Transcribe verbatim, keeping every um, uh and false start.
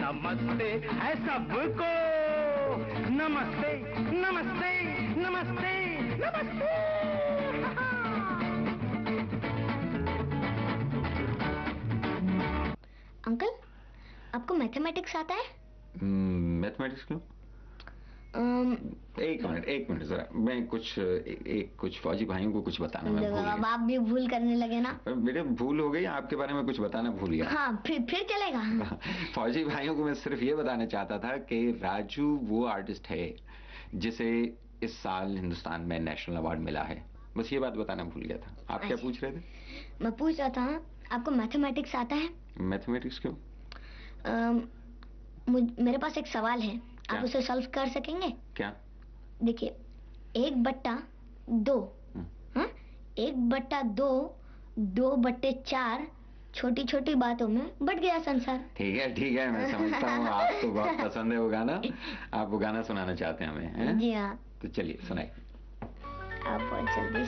नमस्ते है सबको, नमस्ते नमस्ते नमस्ते नमस्ते। अंकल, आपको मैथमेटिक्स आता है? मैथमेटिक्स क्यों? um, एक मिनट एक मिनट जरा, मैं कुछ एक, एक कुछ फौजी भाइयों को कुछ बताना मैं भूल अब आप भी भूल करने लगे ना। मेरे भूल हो गई, आपके बारे में कुछ बताना भूल गया। हाँ, फिर फिर चलेगा। फौजी भाइयों को मैं सिर्फ ये बताना चाहता था कि राजू वो आर्टिस्ट है जिसे इस साल हिंदुस्तान में नेशनल अवार्ड मिला है, बस ये बात बताना भूल गया था। आप क्या पूछ रहे थे? मैं पूछ रहा था आपको मैथमेटिक्स आता है? मैथमेटिक्स क्यों? um, मेरे पास एक सवाल है, आप उसे सॉल्व कर सकेंगे? क्या? देखिए, एक बट्टा दो, हाँ, एक बट्टा दो, दो बट्टे चार, छोटी छोटी बातों में बट गया संसार। ठीक है ठीक है, मैं समझता हूँ आपको बहुत पसंद है वो गाना। आप वो गाना सुनाना चाहते हैं हमें, हैं? जी हाँ। तो चलिए सुनाइए। आप बहुत जल्दी